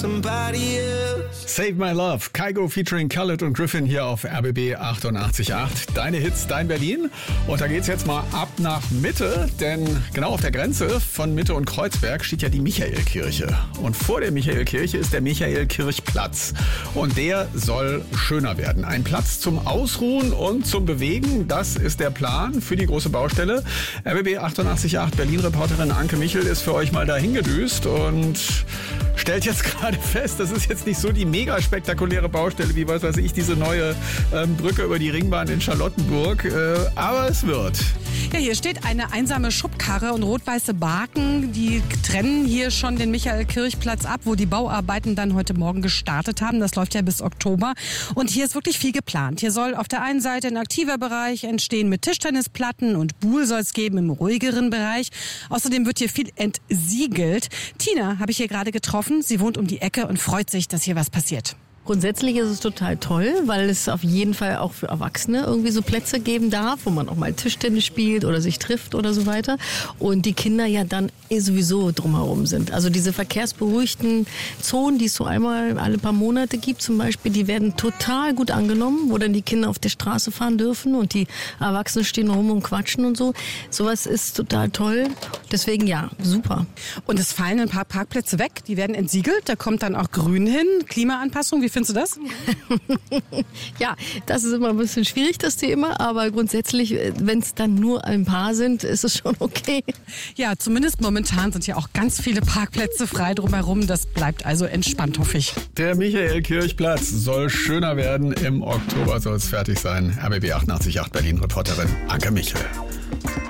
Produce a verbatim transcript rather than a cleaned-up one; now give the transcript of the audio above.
Save My Love, Kygo featuring Khaled und Griffin hier auf R B B achtundachtzig Komma acht. Deine Hits, dein Berlin. Und da geht's jetzt mal ab nach Mitte, denn genau auf der Grenze von Mitte und Kreuzberg steht ja die Michaelkirche. Und vor der Michaelkirche ist der Michaelkirchplatz. Und der soll schöner werden. Ein Platz zum Ausruhen und zum Bewegen, das ist der Plan für die große Baustelle. R B B achtundachtzig Komma acht Berlin-Reporterin Anke Michel ist für euch mal dahin gedüst und stellt jetzt gerade fest, das ist jetzt nicht so die mega spektakuläre Baustelle wie, was weiß ich, diese neue ähm, Brücke über die Ringbahn in Charlottenburg. Äh, aber es wird. Ja, hier steht eine einsame Schubkarre und rot-weiße Baken. Die trennen hier schon den Michaelkirchplatz ab, wo die Bauarbeiten dann heute Morgen gestartet haben. Das läuft ja bis Oktober. Und hier ist wirklich viel geplant. Hier soll auf der einen Seite ein aktiver Bereich entstehen mit Tischtennisplatten und Pool soll es geben im ruhigeren Bereich. Außerdem wird hier viel entsiegelt. Tina habe ich hier gerade getroffen. Sie wohnt um die Ecke und freut sich, dass hier was passiert. Grundsätzlich ist es total toll, weil es auf jeden Fall auch für Erwachsene irgendwie so Plätze geben darf, wo man auch mal Tischtennis spielt oder sich trifft oder so weiter. Und die Kinder ja dann eh sowieso drumherum sind. Also diese verkehrsberuhigten Zonen, die es so einmal alle paar Monate gibt zum Beispiel, die werden total gut angenommen, wo dann die Kinder auf der Straße fahren dürfen und die Erwachsenen stehen rum und quatschen und so. Sowas ist total toll. Deswegen ja, super. Und es fallen ein paar Parkplätze weg, die werden entsiegelt, da kommt dann auch Grün hin, Klimaanpassung, wie findest du das? Ja, das ist immer ein bisschen schwierig, das Thema, aber grundsätzlich, wenn es dann nur ein paar sind, ist es schon okay. Ja, zumindest momentan sind ja auch ganz viele Parkplätze frei drumherum. Das bleibt also entspannt, hoffe ich. Der Michaelkirchplatz soll schöner werden. Im Oktober soll es fertig sein. R B B achtundachtzig Komma acht Berlin-Reporterin Anke Michel.